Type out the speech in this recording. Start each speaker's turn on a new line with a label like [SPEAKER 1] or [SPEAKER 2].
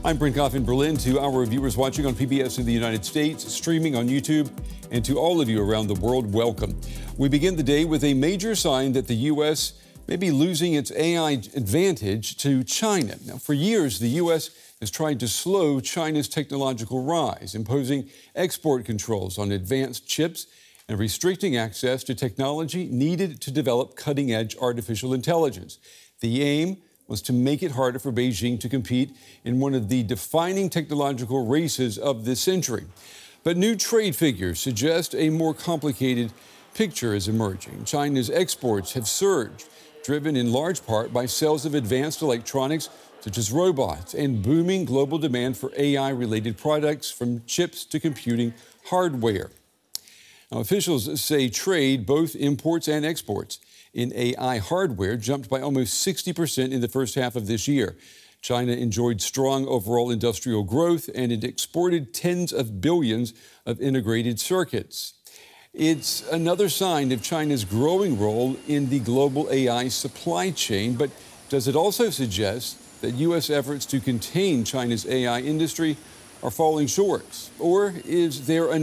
[SPEAKER 1] I'm Brent Goff in Berlin. To our viewers watching on PBS in the United States, streaming on YouTube, and to all of you around the world, welcome. We begin the day with a major sign that the U.S. may be losing its AI advantage to China. Now, for years, the U.S. has tried to slow China's technological rise, imposing export controls on advanced chips and restricting access to technology needed to develop cutting-edge artificial intelligence. The aim was to make it harder for Beijing to compete in one of the defining technological races of this century. But new trade figures suggest a more complicated picture is emerging. China's exports have surged, driven in large part by sales of advanced electronics such as robots and booming global demand for AI-related products, from chips to computing hardware. Now, officials say trade, both imports and exports, in AI hardware jumped by almost 60% in the first half of this year. China enjoyed strong overall industrial growth, and it exported tens of billions of integrated circuits. It's another sign of China's growing role in the global AI supply chain, but does it also suggest that U.S. efforts to contain China's AI industry are falling short? Or is there a